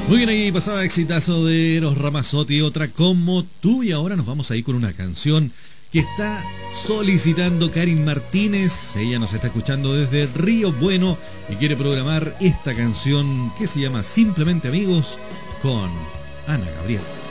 Muy bien, ahí pasaba exitazo de Eros Ramazzotti, otra como tú. Y ahora nos vamos a ir con una canción que está solicitando Karin Martínez. Ella nos está escuchando desde Río Bueno y quiere programar esta canción que se llama Simplemente Amigos con Ana Gabriel.